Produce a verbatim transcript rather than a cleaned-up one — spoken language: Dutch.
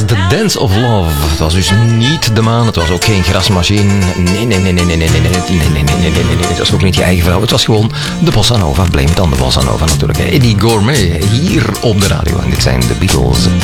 The Dance of Love. Het was dus niet de maan, het was ook geen grasmachine. Nee, nee, nee, nee, nee, nee, nee, nee, nee, nee, nee, nee, nee, nee. Het was ook niet je eigen vrouw. Het was gewoon de Bossa Nova. Blame it on de Bossa Nova natuurlijk. Eddie Gourmet hier op de radio. En dit zijn de Beatles.